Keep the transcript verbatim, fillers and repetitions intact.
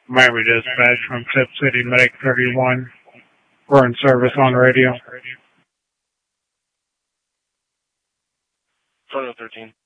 Miami Dispatch from Tip City, Medic thirty-one. We're in service on radio. Photo thirteen.